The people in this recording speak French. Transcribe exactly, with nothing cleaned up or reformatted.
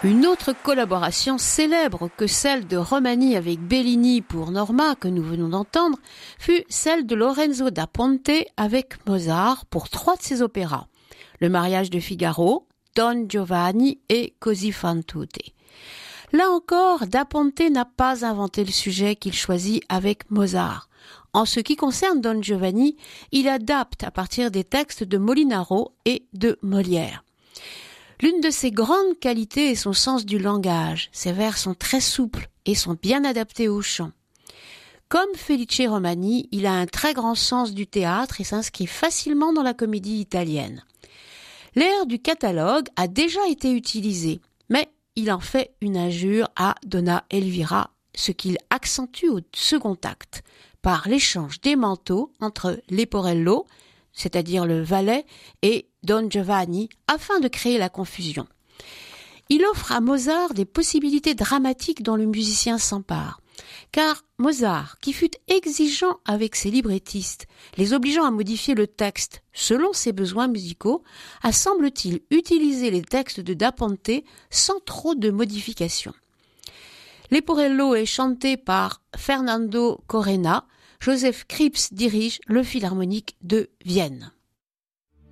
Une autre collaboration célèbre que celle de Romani avec Bellini pour Norma, que nous venons d'entendre, fut celle de Lorenzo da Ponte avec Mozart pour trois de ses opéras, Le mariage de Figaro, Don Giovanni et Così fan tutte. Là encore, da Ponte n'a pas inventé le sujet qu'il choisit avec Mozart. En ce qui concerne Don Giovanni, il adapte à partir des textes de Molinaro et de Molière. L'une de ses grandes qualités est son sens du langage. Ses vers sont très souples et sont bien adaptés au chant. Comme Felice Romani, il a un très grand sens du théâtre et s'inscrit facilement dans la comédie italienne. L'air du catalogue a déjà été utilisé, mais il en fait une injure à Donna Elvira, ce qu'il accentue au second acte, par l'échange des manteaux entre Leporello, c'est-à-dire le valet, et Don Giovanni, afin de créer la confusion. Il offre à Mozart des possibilités dramatiques dont le musicien s'empare. Car Mozart, qui fut exigeant avec ses librettistes, les obligeant à modifier le texte selon ses besoins musicaux, a semble-t-il utilisé les textes de da Ponte sans trop de modifications. Leporello est chanté par Fernando Corena. Joseph Krips dirige le Philharmonique de Vienne.